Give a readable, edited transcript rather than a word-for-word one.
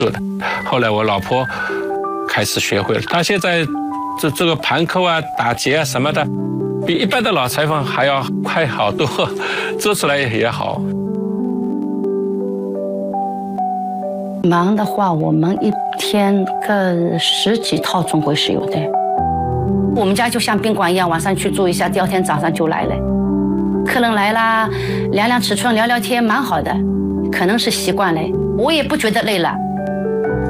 的。后来我老婆开始学会了，她现在这个盘扣啊、打结啊什么的，比一般的老裁缝还要快好多，做出来也好。 忙的话，我们一天个10几套总归是有的。我们家就像宾馆一样，晚上去住一下，第二天早上就来了。客人来啦，量量尺寸，聊聊天，蛮好的。可能是习惯了，我也不觉得累了。